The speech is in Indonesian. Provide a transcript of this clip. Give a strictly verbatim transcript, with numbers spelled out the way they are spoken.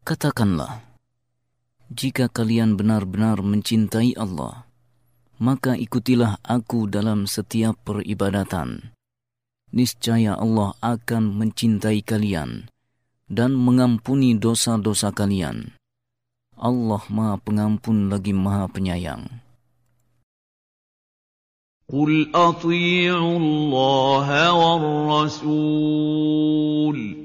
Katakanlah, jika kalian benar-benar mencintai Allah, maka ikutilah aku dalam setiap peribadatan. Niscaya Allah akan mencintai kalian dan mengampuni dosa-dosa kalian. Allah Maha Pengampun lagi Maha Penyayang. Qul atii'u Allah war Rasul